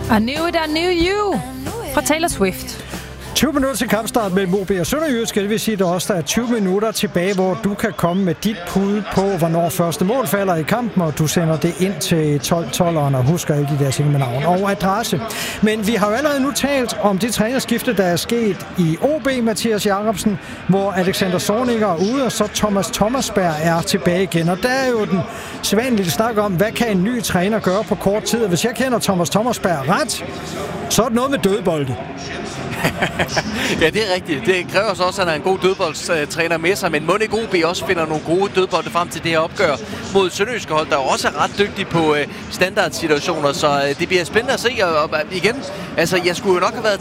I knew it, I knew you. Fra Taylor Swift. 20 minutter til kampstart mellem OB og Sønderjysk. Det vil sige, at der også er 20 minutter tilbage, hvor du kan komme med dit bud på, hvornår første mål falder i kampen, og du sender det ind til 12-12'eren og husker alle de der ting med navn og adresse. Men vi har jo allerede nu talt om det trænerskifte, der er sket i OB, Mathias Jacobsen, hvor Alexander Zorniger er ude, og så Thomas Thomasberg er tilbage igen. Og der er jo den sædvanlige snak om, hvad kan en ny træner gøre på kort tid? Og hvis jeg kender Thomas Thomasberg ret, så er det noget med dødbolde. Ja, det er rigtigt. Det kræver så også, at han er en god dødboldstræner med sig, men må ikke OB også finder nogle gode dødbolde frem til det her opgør mod Sønderjyske hold, der også er ret dygtig på standardsituationer, så det bliver spændende at se. Og igen, altså, jeg skulle jo nok have været